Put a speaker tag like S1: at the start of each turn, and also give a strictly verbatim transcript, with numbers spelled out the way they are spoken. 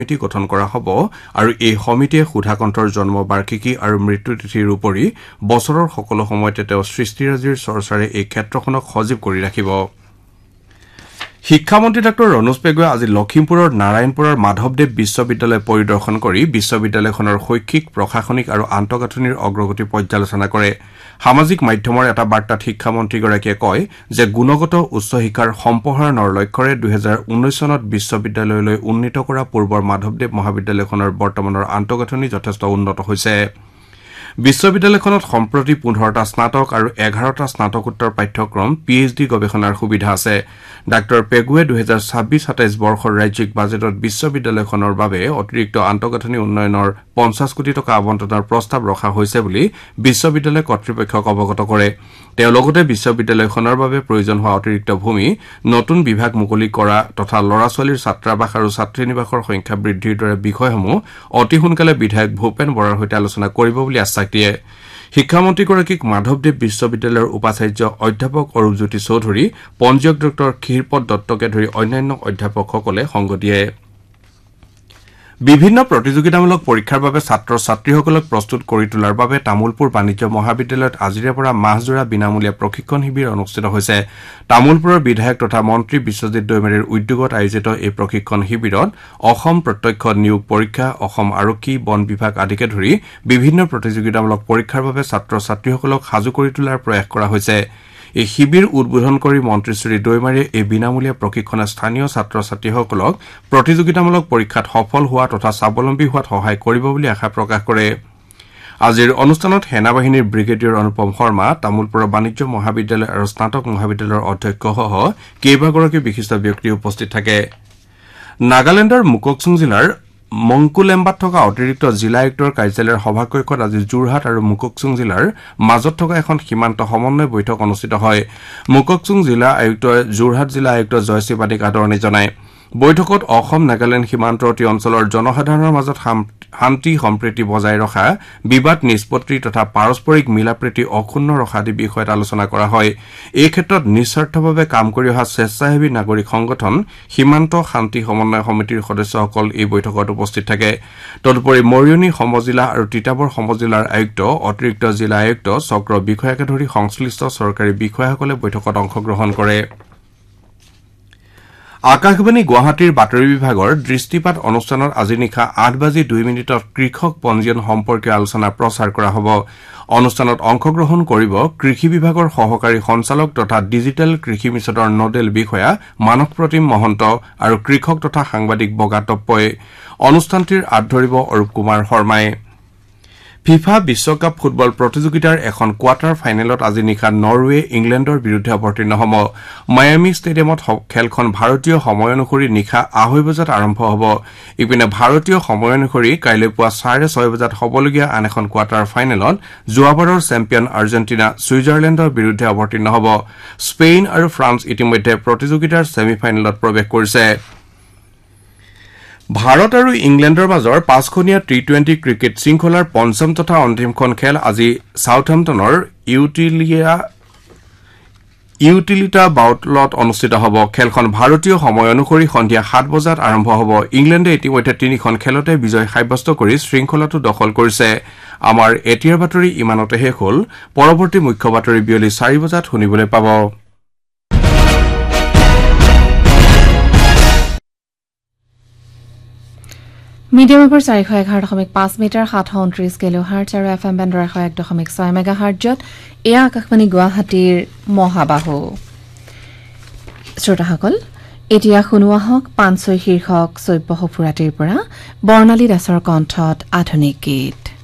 S1: সমিতি গঠন কৰা হ'ব আৰু এই সমিতিয়ে সুধাকণ্ঠৰ জন্ম বাৰ্ষিকী আৰু মৃত্যু তিথিৰ উপৰি বছৰৰ সকলো সময়তে তেওঁ সৃষ্টিৰাজিৰ চৰ্চাৰে এই ক্ষেত্ৰখনক সজীৱ কৰি ৰাখিব। শিক্ষামন্ত্ৰী ডাঃ ৰণোজ পেগুৱে আজি লখিমপুৰৰ নাৰায়ণপুৰৰ মাধৱদেৱ বিশ্ববিদ্যালয় পৰিদৰ্শন কৰি বিশ্ববিদ্যালয়খনৰ শৈক্ষিক প্ৰশাসনিক আৰু আন্তঃগাঁথনিৰ অগ্ৰগতি পৰ্যালোচনা কৰে। সামাজিক মাধ্যমৰ এটা বাৰ্তাত শিক্ষামন্ত্ৰীগৰাকীয়ে কয় যে গুণগত উচ্চ শিক্ষাৰ সম্প্ৰসাৰণৰ লক্ষ্যৰে দুহেজাৰ ঊনৈশ চনত বিশ্ববিদ্যালয়লৈ উন্নীত কৰা পূৰ্বৰ মাধৱদেৱ মহাবিদ্যালয়খনৰ বৰ্তমানৰ আন্তঃগাঁথনি যথেষ্ট উন্নত হৈছে। বিশ্ববিদ্যালয়খনত সম্প্ৰতি পোন্ধৰটা স্নাতক আৰু এঘাৰটা স্নাতকোত্তৰ পাঠ্যক্ৰম পি এইচ ডি গৱেষণাৰ সুবিধা আছে। ডাঃ পেগুৱে দুহেজাৰ ছাব্বিছ সাতাইছ বৰ্ষৰ ৰাজ্যিক বাজেটত বিশ্ববিদ্যালয়খনৰ বাবে অতিৰিক্ত আন্তঃগাঁথনি উন্নয়নৰ পঞ্চাছ কোটি টকা আবণ্টনৰ প্ৰস্তাৱ ৰখা হৈছে বুলি বিশ্ববিদ্যালয় কৰ্তৃপক্ষক অৱগত কৰে। তেওঁ লগতে বিশ্ববিদ্যালয়খনৰ বাবে প্ৰয়োজন হোৱা অতিৰিক্ত ভূমি, নতুন বিভাগ মুকলি কৰা তথা ল'ৰা ছোৱালীৰ ছাত্ৰাবাস আৰু ছাত্ৰীনিবাসৰ সংখ্যা বৃদ্ধিৰ দৰে বিষয়সমূহ অতি সোনকালে বিধায়ক ভূপেন বৰাৰ সৈতে আলোচনা কৰিব বুলি আশ্বাস দিয়ে। শিক্ষামন্ত্ৰীগৰাকীক মাধৱদেৱ বিশ্ববিদ্যালয়ৰ উপাচাৰ্য অধ্যাপক অৰূপজ্যোতি চৌধুৰী, পঞ্জীয়ক ডক্টৰ ক্ষীৰপদ দত্তকে ধৰি অন্যান্য অধ্যাপকসকলে সংগ দিয়ে। বিভিন্ন প্ৰতিযোগিতামূলক পৰীক্ষাৰ বাবে ছাত্ৰ ছাত্ৰীসকলক প্ৰস্তুত কৰি তোলাৰ বাবে তামুলপুৰ বাণিজ্য মহাবিদ্যালয়ত আজিৰে পৰা মাহজোৰা বিনামূলীয়া প্ৰশিক্ষণ শিবিৰ অনুষ্ঠিত হৈছে। তামুলপুৰৰ বিধায়ক তথা মন্ত্ৰী বিশ্বজিৎ দৈমাৰীৰ উদ্যোগত আয়োজিত এই প্ৰশিক্ষণ শিবিৰত অসম প্ৰত্যক্ষ নিয়োগ পৰীক্ষা, অসম আৰক্ষী, বন বিভাগ আদিকে ধৰি বিভিন্ন প্ৰতিযোগিতামূলক পৰীক্ষাৰ বাবে ছাত্ৰ ছাত্ৰীসকলক সাজু কৰি তোলাৰ প্ৰয়াস কৰা হৈছে। এই শিবিৰ উদ্বোধন কৰি মন্ত্ৰী শ্ৰী দৈমাৰীয়ে এই বিনামূলীয়া প্ৰশিক্ষণে স্থানীয় ছাত্ৰ ছাত্ৰীসকলক প্ৰতিযোগিতামূলক পৰীক্ষাত সফল হোৱা তথা স্বাৱলম্বী হোৱাত সহায় কৰিব বুলি আশা প্ৰকাশ কৰে। আজিৰ অনুষ্ঠানত সেনা বাহিনীৰ ব্ৰিগেডিয়াৰ অনুপম শৰ্মা, তামুলপুৰৰ বাণিজ্য মহাবিদ্যালয় আৰু স্নাতক মহাবিদ্যালয়ৰ অধ্যক্ষসহ কেইবাগৰাকী বিশিষ্ট ব্যক্তি উপস্থিত থাকে। নাগালেণ্ডৰ মুককচুং জিলাৰ মংকুলেম্বাত থকা অতিৰিক্ত জিলা আয়ুক্তৰ কাৰ্যালয়ৰ সভাকক্ষত আজি যোৰহাট আৰু মুককচুং জিলাৰ মাজত থকা এখন সীমান্ত সমন্বয় বৈঠক অনুষ্ঠিত হয়। মুককচুং জিলা আয়ুক্তই যোৰহাট জিলা আয়ুক্ত জয় শিৱানীক আদৰণি জনায়। বৈঠকত অসম নাগালেণ্ড সীমান্তৱৰ্তী অঞ্চলৰ জনসাধাৰণৰ মাজত শান্তি সম্প্ৰীতি বজাই ৰখা, বিবাদ নিষ্পত্তি তথা পাৰস্পৰিক মিলাপ্ৰীতি অক্ষুণ্ণ ৰখা আদি বিষয়ত আলোচনা কৰা হয়। এই ক্ষেত্ৰত নিস্বাৰ্থভাৱে কাম কৰি অহা স্বেচ্ছাসেৱী নাগৰিক সংগঠন সীমান্ত শান্তি সমন্বয় সমিতিৰ সদস্যসকল এই বৈঠকত উপস্থিত থাকে। তদুপৰি মৰিয়নি সমজিলা আৰু তিতাবৰ সমজিলাৰ আয়ুক্ত, অতিৰিক্ত জিলা আয়ুক্ত, চক্ৰ বিষয়াকে ধৰি সংশ্লিষ্ট চৰকাৰী বিষয়াসকলে বৈঠকত অংশগ্ৰহণ কৰে। আকাশবাণী গুৱাহাটীৰ বাতৰি বিভাগৰ দৃষ্টিপাত অনুষ্ঠানত আজি নিশা আঠ বাজি দুই মিনিটত কৃষক পঞ্জীয়ন সম্পৰ্কীয় আলোচনা প্ৰচাৰ কৰা হ'ব। অনুষ্ঠানত অংশগ্ৰহণ কৰিব কৃষি বিভাগৰ সহকাৰী সঞ্চালক তথা ডিজিটেল কৃষি মিছনৰ নডেল বিষয়া মানস প্ৰতিম মহন্ত আৰু কৃষক তথা সাংবাদিক বগা টপ্পই। অনুষ্ঠানটিৰ আঁত ধৰিব অৰূপ কুমাৰ শৰ্মাই। ফিফা বিশ্বকাপ ফুটবল প্ৰতিযোগিতাৰ এখন কোৱাৰ্টাৰ ফাইনেলত আজি নিশা নৰৱে ইংলেণ্ডৰ বিৰুদ্ধে অৱতীৰ্ণ হ'ব। মায়ামি ষ্টেডিয়ামত খেলখন ভাৰতীয় সময় অনুসৰি নিশা আঢ়ৈ বজাত আৰম্ভ হ'ব। ইপিনে ভাৰতীয় সময় অনুসৰি কাইলৈ পুৱা চাৰে ছয় বজাত হ'বলগীয়া আন এখন কোৱাৰ্টাৰ ফাইনেলত যোৱাবাৰৰ চেম্পিয়ন আৰ্জেণ্টিনা ছুইজাৰলেণ্ডৰ বিৰুদ্ধে অৱতীৰ্ণ হ'ব। স্পেইন আৰু ফ্ৰান্স ইতিমধ্যে প্ৰতিযোগিতাৰ ছেমি ফাইনেলত প্ৰৱেশ কৰিছে। ভাৰত আৰু ইংলেণ্ডৰ মাজৰ পাঁচখনীয়া টি টুৱেণ্টি ক্ৰিকেট শৃংখলাৰ পঞ্চম তথা অন্তিমখন খেল আজি ছাউথহেম্পটনৰ ইউটিলিয়া ইউটিলিটা বাউটলত অনুষ্ঠিত হ'ব। খেলখন ভাৰতীয় সময় অনুসৰি সন্ধিয়া সাত বজাত আৰম্ভ হ'ব। ইংলেণ্ডে ইতিমধ্যে তিনিখন খেলতে বিজয় সাব্যস্ত কৰি শৃংখলাটো দখল কৰিছে। আমাৰ এতিয়াৰ বাতৰি ইমানতে শেষ হ'ল। পৰৱৰ্তী মুখ্য বাতৰি বিয়লি চাৰি বজাত শুনিবলৈ পাব।
S2: মিডিয়াম ওপৰ চাৰিশ এঘাৰ দশমিক পাঁচ মিটাৰ সাতশ ঊনত্ৰিশ কিলো হাৰ্টছ আৰু এফ এম বেণ্ডৰ এশ এক দশমিক ছয় মেগা হাৰ্টজত এয়া আকাশবাণী গুৱাহাটীৰ মহাবাহু। শ্ৰোতাসকল, এতিয়া শুনোৱা হওক পাঞ্চৈ শীৰ্ষক চৈব্য সফুৰাটিৰ পৰা বৰ্ণালী দাসৰ কণ্ঠত আধুনিক গীত।